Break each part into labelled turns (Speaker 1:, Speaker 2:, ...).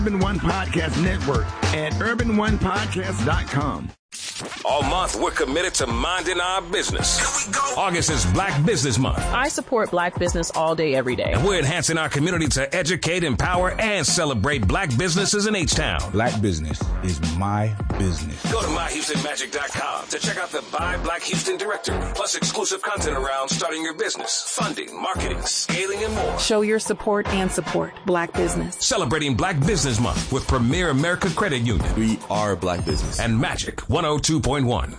Speaker 1: Urban One Podcast Network at urbanonepodcast.com.
Speaker 2: All month, we're committed to minding our business. Here we go. August is Black Business Month.
Speaker 3: I support Black business all day, every day.
Speaker 2: And we're enhancing our community to educate, empower, and celebrate Black businesses in H-Town.
Speaker 4: Black business is my business.
Speaker 2: Go to myhoustonmagic.com to check out the Buy Black Houston directory, plus exclusive content around starting your business, funding, marketing, scaling, and more.
Speaker 5: Show your support and support Black business.
Speaker 2: Celebrating Black Business Month with Premier America Credit Union.
Speaker 6: We are Black business.
Speaker 2: And Magic 102.1.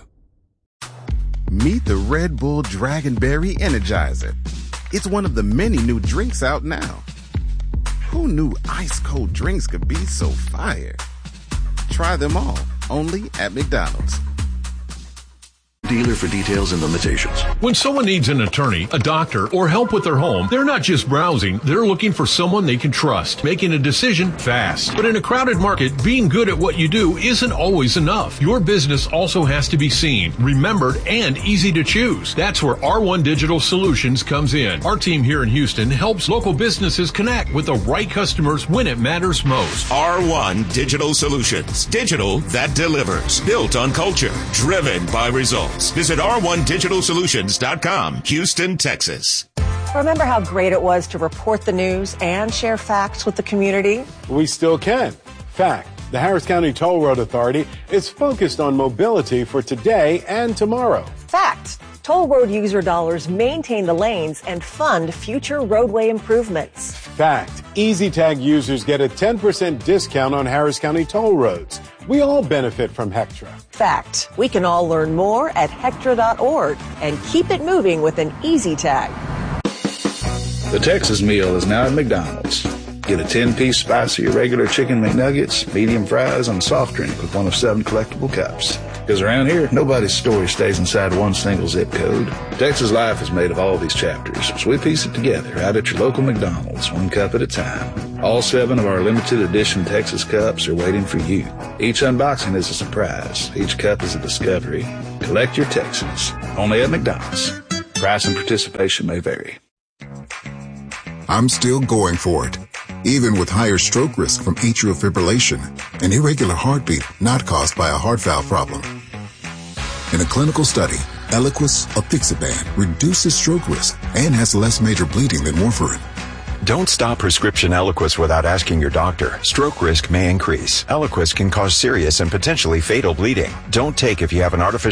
Speaker 7: Meet the Red Bull Dragonberry Energizer. It's one of the many new drinks out now. Who knew ice-cold drinks could be so fire? Try them all, only at McDonald's.
Speaker 8: Dealer for details and limitations.
Speaker 9: When someone needs an attorney, a doctor, or help with their home, they're not just browsing, they're looking for someone they can trust, making a decision fast. But in a crowded market, being good at what you do isn't always enough. Your business also has to be seen, remembered, and easy to choose. That's where R1 Digital Solutions comes in. Our team here in Houston helps local businesses connect with the right customers when it matters most.
Speaker 10: R1 Digital Solutions. Digital that delivers. Built on culture. Driven by results. Visit r1digitalsolutions.com, Houston, Texas.
Speaker 11: Remember how great it was to report the news and share facts with the community?
Speaker 12: We still can. Fact, the Harris County Toll Road Authority is focused on mobility for today and tomorrow.
Speaker 11: Fact, toll road user dollars maintain the lanes and fund future roadway improvements.
Speaker 12: Fact, EasyTag users get a 10% discount on Harris County toll roads. We all benefit from Hectra.
Speaker 11: Fact, we can all learn more at Hectra.org and keep it moving with an EasyTag.
Speaker 13: The Texas meal is now at McDonald's. Get a 10-piece spicy or regular chicken McNuggets, medium fries, and a soft drink with one of 7 collectible cups. Because around here, nobody's story stays inside one single zip code. Texas life is made of all these chapters, so we piece it together out at your local McDonald's, 1 cup at a time. All 7 of our limited edition Texas cups are waiting for you. Each unboxing is a surprise. Each cup is a discovery. Collect your Texas. Only at McDonald's. Price and participation may vary.
Speaker 14: I'm still going for it. Even with higher stroke risk from atrial fibrillation, an irregular heartbeat not caused by a heart valve problem. In a clinical study, Eliquis apixaban reduces stroke risk and has less major bleeding than warfarin.
Speaker 15: Don't stop prescription Eliquis without asking your doctor. Stroke risk may increase. Eliquis can cause serious and potentially fatal bleeding. Don't take if you have an artificial